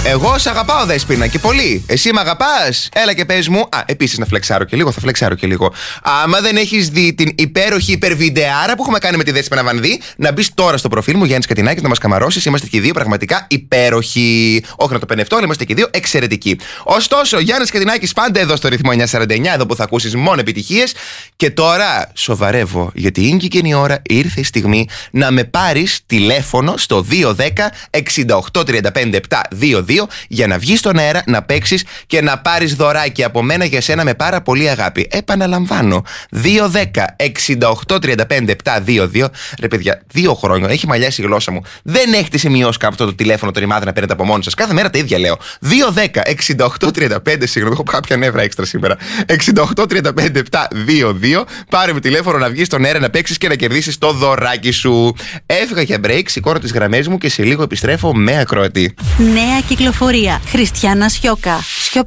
Εγώ σ' αγαπάω, Δέσποινα, και πολύ. Εσύ μ' αγαπάς? Έλα και πες μου. Επίσης να φλεξάρω και λίγο, θα φλεξάρω και λίγο. Άμα δεν έχεις δει την υπέροχη υπερβιντεάρα που έχουμε κάνει με τη Δέσποινα Βανδύ, να μπεις τώρα στο προφίλ μου, Γιάννης Κατινάκης, να μας καμαρώσεις. Είμαστε και οι δύο πραγματικά υπέροχοι. Όχι να το πενευτώ, αλλά είμαστε και οι δύο εξαιρετικοί. Ωστόσο, Γιάννης Κατινάκης πάντα εδώ στο ρυθμό 949, εδώ που θα ακούσεις μόνο επιτυχίες. Και τώρα σοβαρεύω, γιατί είναι και η ώρα, ήρθε η στιγμή να με πάρεις τηλέφωνο στο 210 68 35 722 για να βγεις στον αέρα, να παίξεις και να πάρεις δωράκι από μένα για σένα με πάρα πολύ αγάπη. Επαναλαμβάνω, 210 68 35 722. Ρε παιδιά, 2 χρόνια έχει μαλλιάσει η γλώσσα μου. Δεν έχετε σημειώσει κάποιο το τηλέφωνο το ρημάδι να παίρνετε από μόνοι σας. Κάθε μέρα τα ίδια λέω. 210 68 35, συγγνώμη, έχω κάποια νεύρα έξτρα σήμερα. 68 35 722. Πάρε με τηλέφωνο να βγεις στον αέρα, να παίξεις και να κερδίσεις το δωράκι σου. Έφυγα για break, σηκώνω τις γραμμές μου και σε λίγο επιστρέφω με ακροατή. Νέα κυκλοφορία. Χριστιάνα Σιώκα.